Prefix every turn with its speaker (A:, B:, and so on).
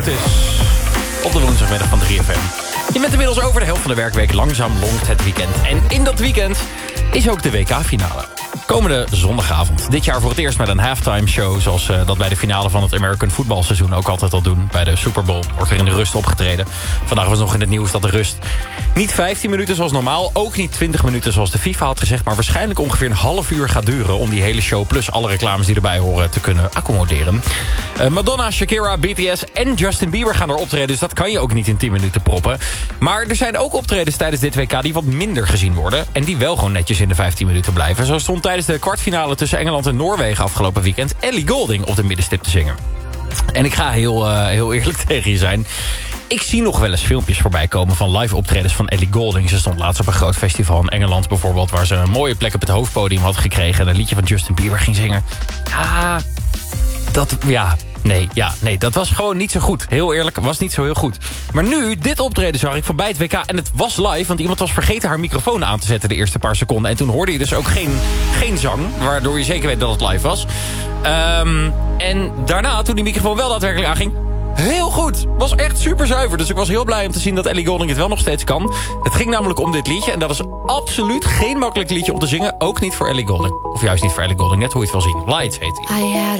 A: Otis. Op de woensdagmiddag van 3FM. Je bent inmiddels over de helft van de werkweek. Langzaam longt het weekend. En in dat weekend is ook de WK-finale. Komende zondagavond. Dit jaar voor het eerst met een halftime show... zoals dat bij de finale van het American voetbalseizoen ook altijd al doen. Bij de Super Bowl wordt er in de rust opgetreden. Vandaag was nog in het nieuws dat de rust niet 15 minuten zoals normaal... ook niet 20 minuten zoals de FIFA had gezegd... maar waarschijnlijk ongeveer een half uur gaat duren... om die hele show plus alle reclames die erbij horen te kunnen accommoderen. Madonna, Shakira, BTS en Justin Bieber gaan er optreden... dus dat kan je ook niet in 10 minuten proppen. Maar er zijn ook optredens tijdens dit WK die wat minder gezien worden... en die wel gewoon netjes in de 15 minuten blijven. Zo stond tijdens de kwartfinale tussen Engeland en Noorwegen afgelopen weekend... Ellie Goulding op de middenstip te zingen. En ik ga heel eerlijk tegen je zijn... Ik zie nog wel eens filmpjes voorbij komen van live optredens van Ellie Goulding. Ze stond laatst op een groot festival in Engeland bijvoorbeeld... waar ze een mooie plek op het hoofdpodium had gekregen... en een liedje van Justin Bieber ging zingen. Nee, dat was gewoon niet zo goed. Heel eerlijk, was niet zo heel goed. Maar nu, dit optreden zag ik voorbij het WK... en het was live, want iemand was vergeten haar microfoon aan te zetten... de eerste paar seconden. En toen hoorde je dus ook geen zang... waardoor je zeker weet dat het live was. En daarna, toen die microfoon wel daadwerkelijk aanging... heel goed. Was echt super zuiver. Dus ik was heel blij om te zien dat Ellie Goulding het wel nog steeds kan. Het ging namelijk om dit liedje. En dat is absoluut geen makkelijk liedje om te zingen. Ook niet voor Ellie Goulding. Of juist niet voor Ellie Goulding. Net hoe je het wil zien. Lights heet hij.
B: I had